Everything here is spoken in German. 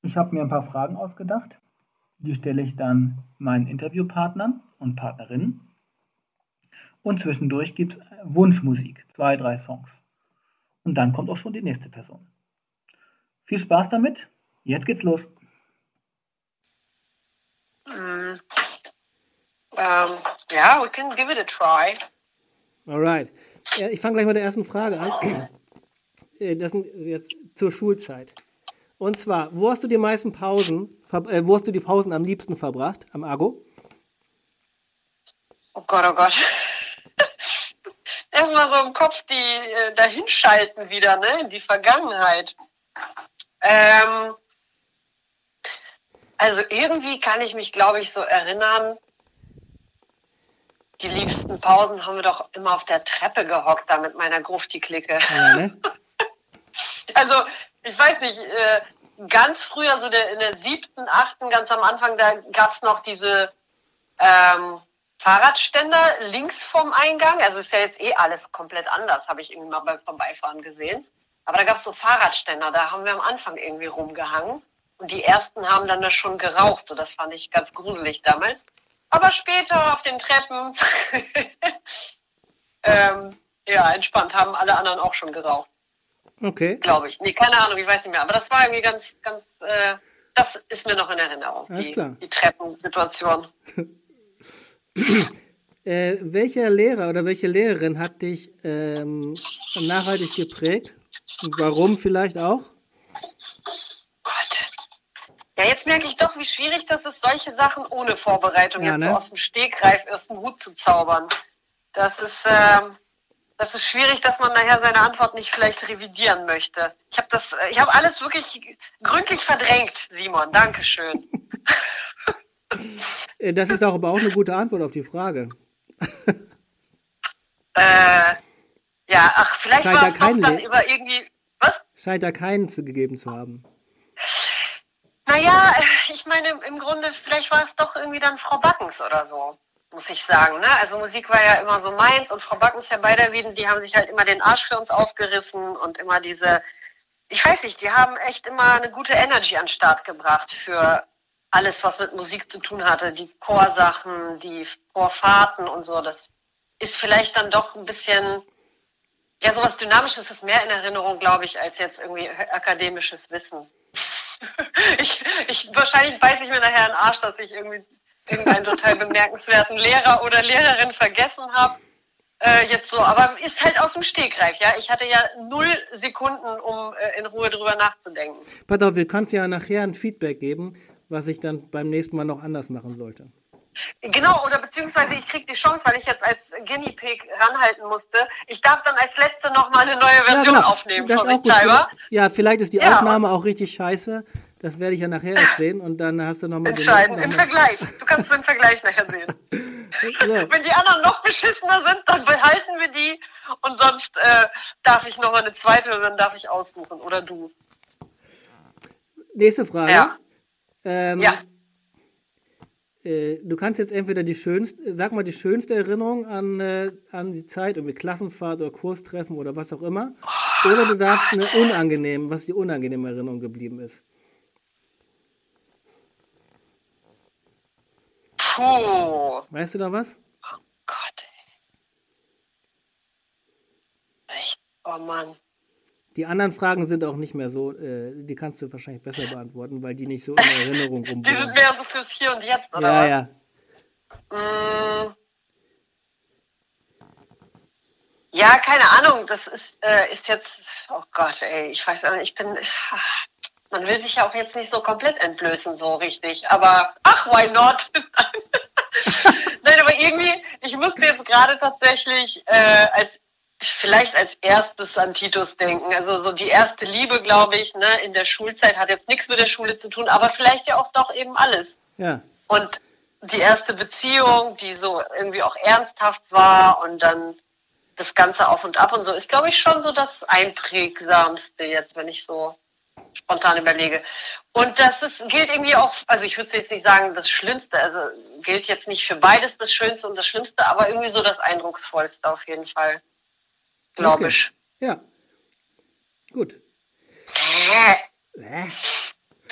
Ich habe mir ein paar Fragen ausgedacht. Die stelle ich dann meinen Interviewpartnern und Partnerinnen. Und zwischendurch gibt es Wunschmusik, 2, 3 Songs. Und dann kommt auch schon die nächste Person. Viel Spaß damit. Jetzt geht's los. Yeah, we can give it a try. Alright. Ja, ich fange gleich mit der ersten Frage an. Das sind jetzt zur Schulzeit. Und zwar, wo hast du die Pausen am liebsten verbracht? Am Argo? Oh Gott, oh Gott. Erstmal so im Kopf die dahinschalten wieder, ne, in die Vergangenheit. Also irgendwie kann ich mich, glaube ich, so erinnern, die liebsten Pausen haben wir doch immer auf der Treppe gehockt, da mit meiner Grufti-Clique. Ja, ne? Also, ich weiß nicht, ganz früher, so in der 7., 8., ganz am Anfang, da gab es noch diese Fahrradständer links vom Eingang. Also ist ja jetzt alles komplett anders, habe ich irgendwie mal beim Vorbeifahren gesehen. Aber da gab es so Fahrradständer, da haben wir am Anfang irgendwie rumgehangen. Und die ersten haben dann da schon geraucht, so das fand ich ganz gruselig damals. Aber später auf den Treppen, ja, entspannt, haben alle anderen auch schon geraucht. Okay. Glaube ich. Nee, keine Ahnung, ich weiß nicht mehr. Aber das war irgendwie ganz, das ist mir noch in Erinnerung, die Treppensituation. Welcher Lehrer oder welche Lehrerin hat dich nachhaltig geprägt? Und warum vielleicht auch? Gott. Ja, jetzt merke ich doch, wie schwierig das ist, solche Sachen ohne Vorbereitung jetzt so aus dem Stegreif aus dem Hut zu zaubern. Das ist schwierig, dass man nachher seine Antwort nicht vielleicht revidieren möchte. Ich habe alles wirklich gründlich verdrängt, Simon. Dankeschön. Das ist auch aber auch eine gute Antwort auf die Frage. Ja, ach, vielleicht war es auch dann über irgendwie... Was? Scheint da keinen gegeben zu haben. Naja, ich meine, im Grunde, vielleicht war es doch irgendwie dann Frau Backens oder so, muss ich sagen. Ne? Also Musik war ja immer so meins und Frau Backens, Herr Beiderwieden, die haben sich halt immer den Arsch für uns aufgerissen und immer ich weiß nicht, die haben echt immer eine gute Energy an den Start gebracht für alles, was mit Musik zu tun hatte. Die Chorsachen, die Chorfahrten und so, das ist vielleicht dann doch ein bisschen, ja, sowas Dynamisches ist mehr in Erinnerung, glaube ich, als jetzt irgendwie akademisches Wissen. Wahrscheinlich beiße ich mir nachher in den Arsch, dass ich irgendeinen total bemerkenswerten Lehrer oder Lehrerin vergessen habe. Jetzt so, aber ist halt aus dem Stegreif, ja. Ich hatte ja 0 Sekunden, um in Ruhe drüber nachzudenken. Pass auf, wir können ja nachher ein Feedback geben, was ich dann beim nächsten Mal noch anders machen sollte. Genau, oder beziehungsweise ich kriege die Chance, weil ich jetzt als Guinea Pig ranhalten musste. Ich darf dann als Letzte nochmal eine neue Version aufnehmen, vorsichtshalber. Ja, vielleicht ist die Aufnahme auch richtig scheiße. Das werde ich ja nachher erst sehen und dann hast du nochmal... Entscheiden, im Vergleich. Du kannst den Vergleich nachher sehen. So. Wenn die anderen noch beschissener sind, dann behalten wir die und sonst darf ich nochmal eine zweite und dann darf ich aussuchen. Oder du. Nächste Frage. Ja. Ja. Du kannst jetzt entweder die schönste Erinnerung an die Zeit, irgendwie Klassenfahrt oder Kurstreffen oder was auch immer, oder du darfst was die unangenehme Erinnerung geblieben ist. Puh. Weißt du da was? Oh Gott, ey. Echt? Oh Mann. Die anderen Fragen sind auch nicht mehr so, die kannst du wahrscheinlich besser beantworten, weil die nicht so in der Erinnerung rumbohren. Die sind mehr so fürs Hier und Jetzt, oder was? Ja. Ja, keine Ahnung, das ist jetzt, oh Gott, ey, ich weiß nicht, man will sich ja auch jetzt nicht so komplett entblößen, so richtig, aber ach, why not? Nein, aber irgendwie, ich musste jetzt gerade tatsächlich vielleicht als erstes an Titus denken. Also so die erste Liebe, glaube ich, ne, in der Schulzeit hat jetzt nichts mit der Schule zu tun, aber vielleicht ja auch doch eben alles. Ja. Und die erste Beziehung, die so irgendwie auch ernsthaft war und dann das Ganze auf und ab und so, ist, glaube ich, schon so das Einprägsamste jetzt, wenn ich so spontan überlege. Und gilt irgendwie auch, also ich würde jetzt nicht sagen das Schlimmste, also gilt jetzt nicht für beides das Schönste und das Schlimmste, aber irgendwie so das Eindrucksvollste auf jeden Fall. Glaube ich. Ja. Gut.